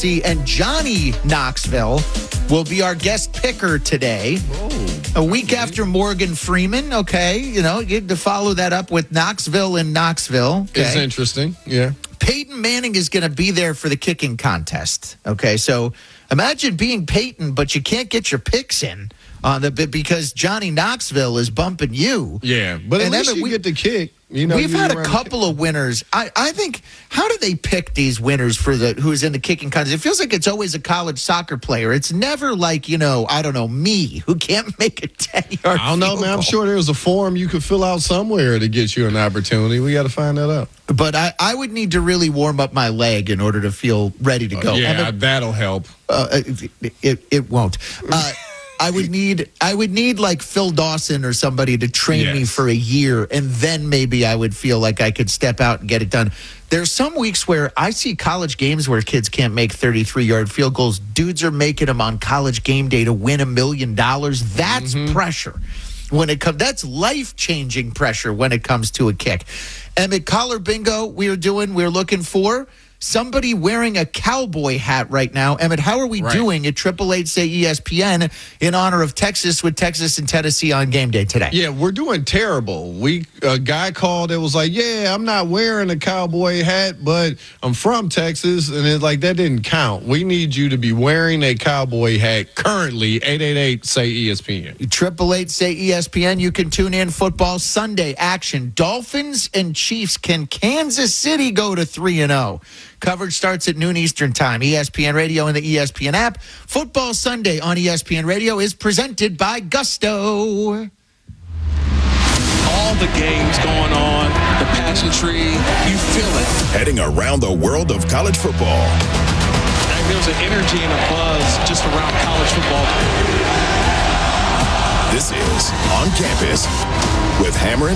And Johnny Knoxville will be our guest picker today. A week after Morgan Freeman, okay. You know, you get to follow that up with Knoxville in Knoxville. Okay? It's interesting, yeah. Peyton Manning is going to be there for the kicking contest. Okay, so imagine being Peyton, but you can't get your picks in on the because Johnny Knoxville is bumping you. Yeah, but at least you get the kick. You know, we've had a couple of winners. I think, how do they pick these winners for who's in the kicking contest? It feels like it's always a college soccer player. It's never like, I don't know, me, who can't make a 10-yard I don't know, man. I'm sure there's a form you could fill out somewhere to get you an opportunity. We got to find that out. But I would need to really warm up my leg in order to feel ready to go. That'll help. It won't. I would need like Phil Dawson or somebody to train me for a year, and then maybe I would feel like I could step out and get it done. There's some weeks where I see college games where kids can't make 33-yard field goals. Dudes are making them on College Game Day to win $1 million. That's pressure. When it comes, that's life-changing pressure when it comes to a kick. Emmett Collar Bingo, we're looking for somebody wearing a cowboy hat right now. Emmett, how are we doing at 888 say ESPN in honor of Texas with Texas and Tennessee on game day today? Yeah, we're doing terrible. A guy called that was like, yeah, I'm not wearing a cowboy hat, but I'm from Texas, and it's like that didn't count. We need you to be wearing a cowboy hat currently. 888 say ESPN. 888 say ESPN. You can tune in football Sunday action. Dolphins and Chiefs. Can Kansas City go to 3-0? Coverage starts at noon Eastern time. ESPN Radio and the ESPN app. Football Sunday on ESPN Radio is presented by Gusto. All the games going on, the pageantry, you feel it. Heading around the world of college football. There's an energy and a buzz just around college football. This is On Campus with Hammer and